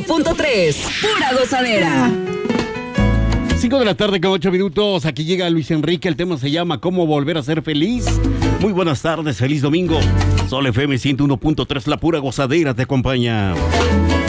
101.3. Pura gozadera. 5 de la tarde con 8 minutos. Aquí llega Luis Enrique. El tema se llama ¿Cómo volver a ser feliz? Muy buenas tardes, feliz domingo. Sol FM 101.3, la pura gozadera te acompaña.